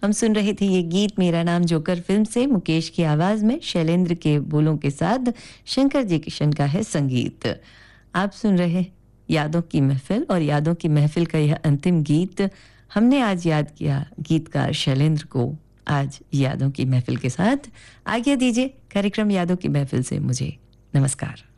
हम सुन रहे थे ये गीत मेरा नाम जोकर फिल्म से, मुकेश की आवाज में, शैलेंद्र के बोलों के साथ शंकर जी किशन का है संगीत। आप सुन रहे यादों की महफिल, और यादों की महफिल का यह अंतिम गीत हमने आज याद किया गीतकार शैलेंद्र को। आज यादों की महफिल के साथ आज्ञा दीजिए कार्यक्रम यादों की महफिल से मुझे। नमस्कार।